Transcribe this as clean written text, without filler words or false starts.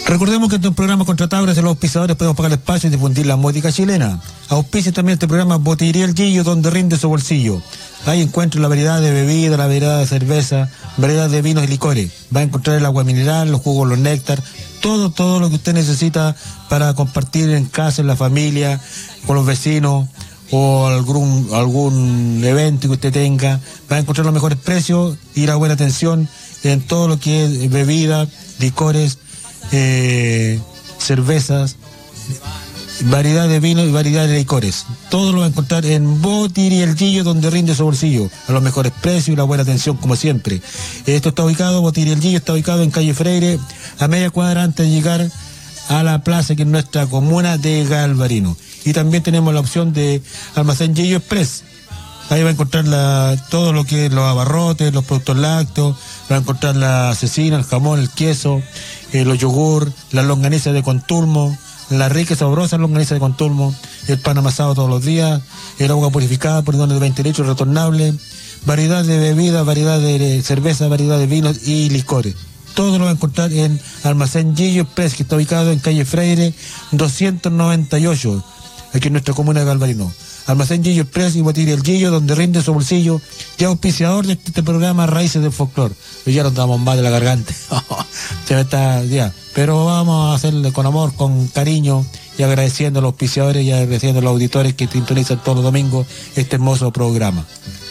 Recordemos que estos programas contratados gracias a los auspiciadores podemos pagar el espacio y difundir la música chilena. Auspicia también este programa Botillería El Gillo, donde rinde su bolsillo. Ahí encuentra la variedad de bebidas, la variedad de cerveza, variedad de vinos y licores. Va a encontrar el agua mineral, los jugos, los néctar, todo lo que usted necesita para compartir en casa, en la familia, con los vecinos o algún evento que usted tenga. Va a encontrar los mejores precios y la buena atención en todo lo que es bebida, licores, cervezas, variedad de vinos y variedad de licores. Todo lo va a encontrar en Botillería El Gillo, donde rinde su bolsillo, a los mejores precios y la buena atención como siempre. Esto está ubicado, Botillería El Gillo está ubicado en calle Freire, a media cuadra antes de llegar a la plaza que es nuestra comuna de Galvarino. Y también tenemos la opción de Almacén Gillo Express. Ahí va a encontrar todo lo que es los abarrotes, los productos lácteos, va a encontrar la cecina, el jamón, el queso, los yogur, las longanizas de Contulmo, la rica y sabrosa longaniza de Contulmo, el pan amasado todos los días, el agua purificada por de 20 litros retornable, variedad de bebidas, variedad de cerveza, variedad de vinos y licores. Todo lo va a encontrar en Almacén Gillo Express, que está ubicado en calle Freire 298, aquí en nuestra comuna de Galvarino. Almacén Gillo Express y Botillería El Gillo, donde rinde su bolsillo, ya auspiciador de este programa Raíces del Folclor. Ya nos damos más de la garganta. Pero vamos a hacerle con amor, con cariño, y agradeciendo a los auspiciadores y agradeciendo a los auditores que sintonizan todos los domingos este hermoso programa.